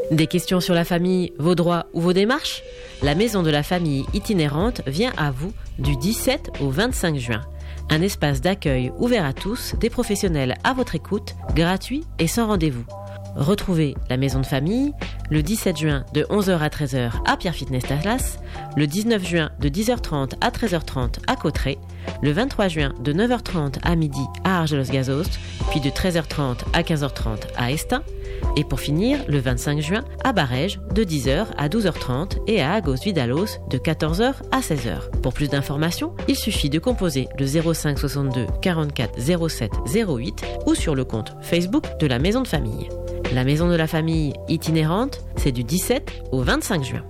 Des questions sur la famille, vos droits ou vos démarches ? La Maison de la Famille itinérante vient à vous du 17 au 25 juin. Un espace d'accueil ouvert à tous, des professionnels à votre écoute, gratuit et sans rendez-vous. Retrouvez la Maison de Famille le 17 juin de 11h à 13h à Pierre Fitness Dallas, le 19 juin de 10h30 à 13h30 à Cauterets, le 23 juin de 9h30 à midi à Argelos-Gazost, puis de 13h30 à 15h30 à Estaing, et pour finir, le 25 juin à Barèges de 10h à 12h30 et à Agos-Vidalos de 14h à 16h. Pour plus d'informations, il suffit de composer le 05 62 44 07 08 ou sur le compte Facebook de la Maison de Famille. La Maison de la Famille itinérante, c'est du 17 au 25 juin.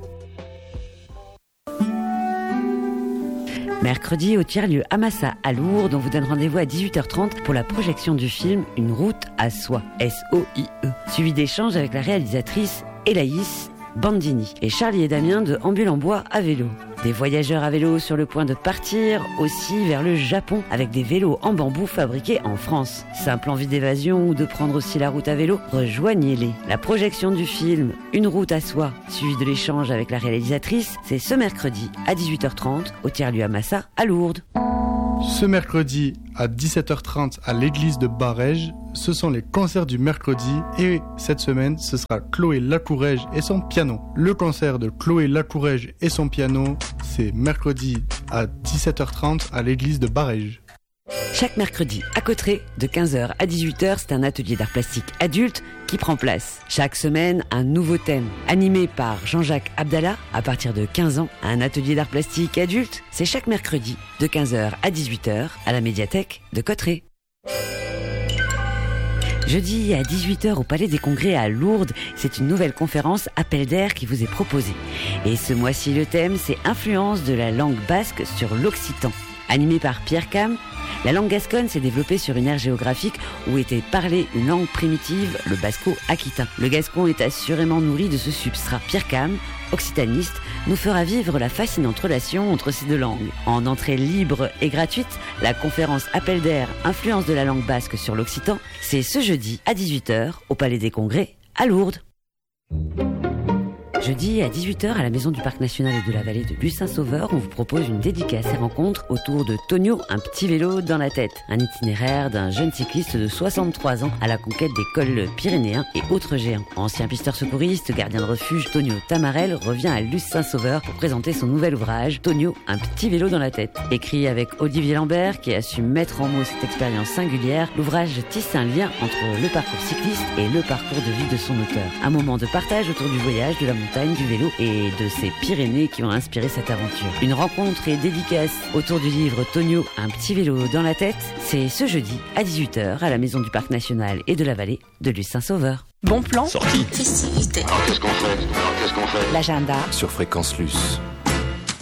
Mercredi, au tiers-lieu Amassa à Lourdes, on vous donne rendez-vous à 18h30 pour la projection du film Une route à soi, S-O-I-E, suivi d'échanges avec la réalisatrice Elaïs Bandini et Charlie et Damien de Ambule en bois à vélo. Des voyageurs à vélo sur le point de partir aussi vers le Japon avec des vélos en bambou fabriqués en France. Simple envie d'évasion ou de prendre aussi la route à vélo, rejoignez-les. La projection du film Une route à soi, suivi de l'échange avec la réalisatrice, c'est ce mercredi à 18h30 au tiers-lieu Amassa à Lourdes. Ce mercredi à 17h30 à l'église de Barèges, ce sont les concerts du mercredi et cette semaine ce sera Chloé Lacourège et son piano. Le concert de Chloé Lacourège et son piano, c'est mercredi à 17h30 à l'église de Barèges. Chaque mercredi à Cauterets, de 15h à 18h, c'est un atelier d'art plastique adulte qui prend place. Chaque semaine, un nouveau thème. Animé par Jean-Jacques Abdallah, à partir de 15 ans, un atelier d'art plastique adulte, c'est chaque mercredi, de 15h à 18h, à la médiathèque de Cauterets. Jeudi à 18h au Palais des Congrès à Lourdes, c'est une nouvelle conférence Appel d'air qui vous est proposée. Et ce mois-ci, le thème, c'est Influence de la langue basque sur l'occitan. Animé par Pierre Cam, la langue gasconne s'est développée sur une aire géographique où était parlée une langue primitive, le basco-aquitain. Le gascon est assurément nourri de ce substrat. Pierre Cam, occitaniste, nous fera vivre la fascinante relation entre ces deux langues. En entrée libre et gratuite, la conférence Appel d'air, influence de la langue basque sur l'occitan, c'est ce jeudi à 18h au Palais des Congrès à Lourdes. Jeudi à 18h à la Maison du Parc National et de la Vallée de Luçon-Sauveur, on vous propose une dédicace et rencontre autour de Tonio, un petit vélo dans la tête. Un itinéraire d'un jeune cycliste de 63 ans à la conquête des cols pyrénéens et autres géants. Ancien pisteur secouriste, gardien de refuge, Tonio Tamarel revient à Luçon-Sauveur pour présenter son nouvel ouvrage, Tonio, un petit vélo dans la tête. Écrit avec Olivier Lambert, qui a su mettre en mots cette expérience singulière, l'ouvrage tisse un lien entre le parcours cycliste et le parcours de vie de son auteur. Un moment de partage autour du voyage, de la montagne, du vélo et de ces Pyrénées qui ont inspiré cette aventure. Une rencontre et dédicace autour du livre Tonio, un petit vélo dans la tête, c'est ce jeudi à 18h à la Maison du Parc National et de la Vallée de Luçon-Sauveur. Bon plan. Sortie. Festivité. Alors qu'est-ce qu'on fait L'agenda. Sur Fréquence Luce.